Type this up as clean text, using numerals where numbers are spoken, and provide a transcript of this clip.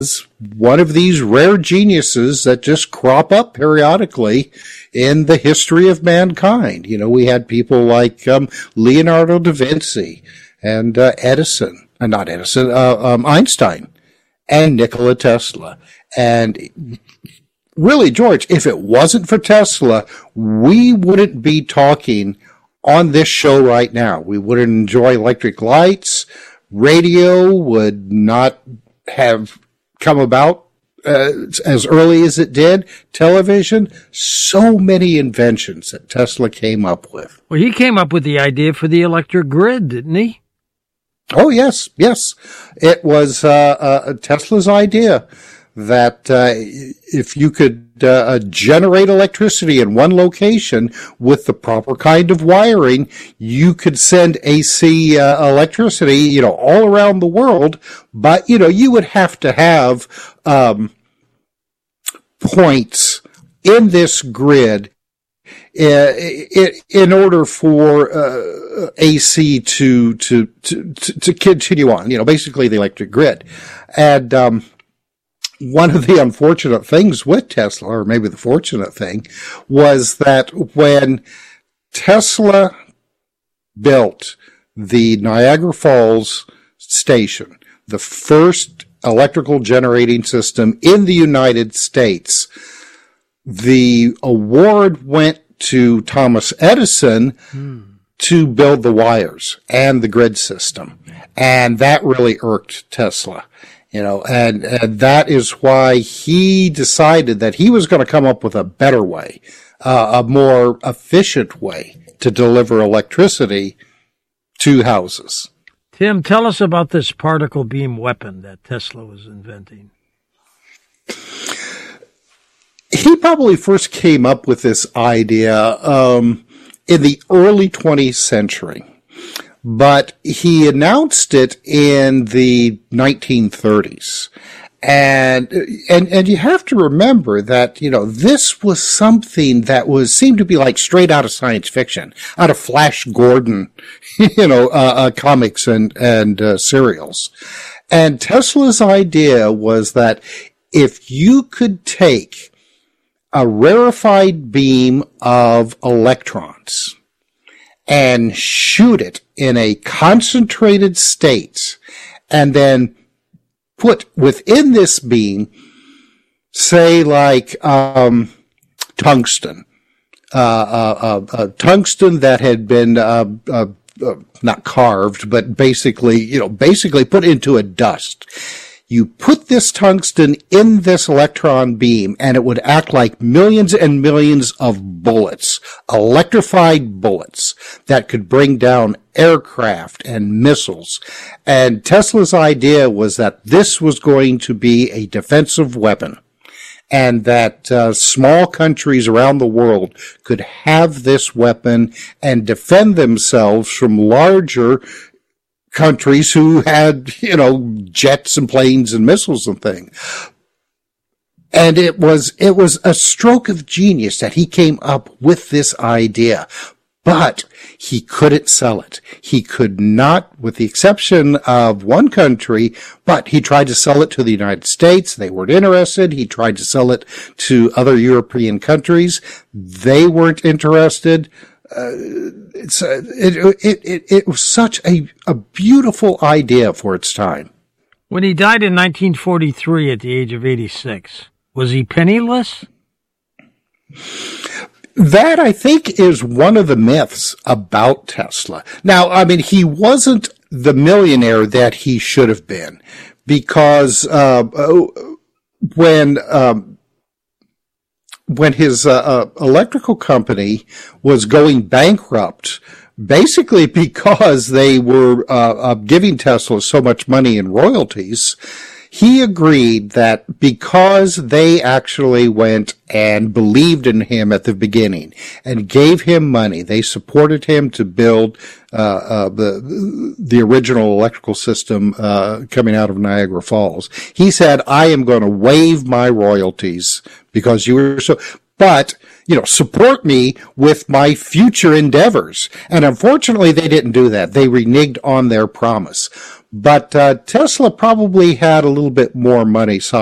one of these rare geniuses that just crop up periodically in the history of mankind. You know, we had people like Leonardo da Vinci and Einstein and Nikola Tesla. And really, George, if it wasn't for Tesla, we wouldn't be talking on this show right now. We wouldn't enjoy electric lights. Radio would not have come about as early as it did. Television, so many inventions that Tesla came up with. Well, he came up with the idea for the electric grid, didn't he? Oh, yes. It was Tesla's idea that if you could generate electricity in one location with the proper kind of wiring, you could send AC electricity, all around the world. But, you would have to have points in this grid in order for AC to continue on, basically the electric grid. And one of the unfortunate things with Tesla, or maybe the fortunate thing, was that when Tesla built the Niagara Falls station, the first electrical generating system in the United States, the award went to Thomas Edison to build the wires and the grid system. And that really irked Tesla. And that is why he decided that he was going to come up with a better way, a more efficient way to deliver electricity to houses. Tim, tell us about this particle beam weapon that Tesla was inventing. He probably first came up with this idea in the early 20th century. But he announced it in the 1930s. And you have to remember that, this was something that seemed to be like straight out of science fiction, out of Flash Gordon, comics and serials. And Tesla's idea was that if you could take a rarefied beam of electrons and shoot it in a concentrated state, and then put within this beam, say, like tungsten, tungsten that had been not carved, but basically put into a dust. You put this tungsten in this electron beam, and it would act like millions and millions of bullets, electrified bullets that could bring down aircraft and missiles. And Tesla's idea was that this was going to be a defensive weapon, and that small countries around the world could have this weapon and defend themselves from larger countries who had, jets and planes and missiles and things. And it was a stroke of genius that he came up with this idea, but he couldn't sell it. He could not, with the exception of one country, but he tried to sell it to the United States. They weren't interested. He tried to sell it to other European countries. They weren't interested. It was such a beautiful idea for its time. When he died in 1943 at the age of 86, was he penniless? That, I think, is one of the myths about Tesla. Now, he wasn't the millionaire that he should have been, because when his electrical company was going bankrupt, basically because they were giving Tesla so much money in royalties, he agreed that because they actually went and believed in him at the beginning and gave him money, they supported him to build the original electrical system coming out of Niagara Falls. He said, I am going to waive my royalties because you were so, but, support me with my future endeavors. And unfortunately, they didn't do that. They reneged on their promise. But Tesla probably had a little bit more money